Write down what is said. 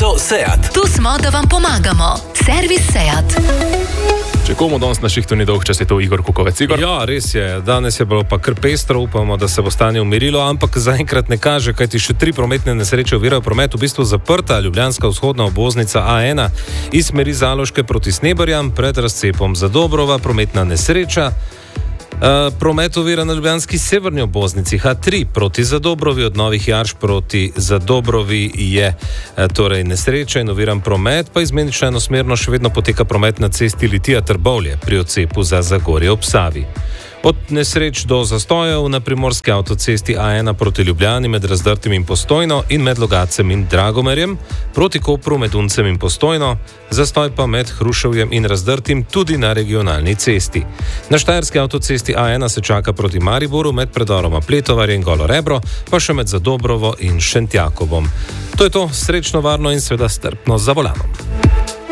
serwiso Seat. Tu smo, da vam pomagamo. Servis Seat. Če komu danes na šihtu ni dolg čas, je to Igor Kukovec. Igor? Ja, res je. Danes je bilo pa kar pestro, upamo, da se bo stanje umirilo, ampak zaenkrat ne kaže, kajti še 3 prometne nesreče ovirajo promet. V bistvu zaprta ljubljanska vzhodna obvoznica A1 iz smeri Zaloške proti Sneberjam pred razcepom Zadobrova, prometna nesreča. Promet ovira na ljubljanski severni obvoznici H3 proti Zadobrovi, od Novih Jarš proti Zadobrovi je torej nesreča in oviran promet, pa izmenično enosmerno še vedno poteka promet na cesti Litija-Trbovlje pri odcepu za Zagorje ob Savi. Od nesreč do zastojev na primorski avtocesti A1 proti Ljubljani med Razdrtim in Postojno in med Logacem in Dragomerjem, proti Kopru med Uncem in Postojno, zastoj pa med Hruševjem in Razdrtim tudi na regionalni cesti. Na štajerski avtocesti A1 se čaka proti Mariboru med predoroma Pletovarje in Golo Rebro, pa še med Zadobrovo in Šentjakovom. To je to, srečno, varno in seveda strpno za volanom.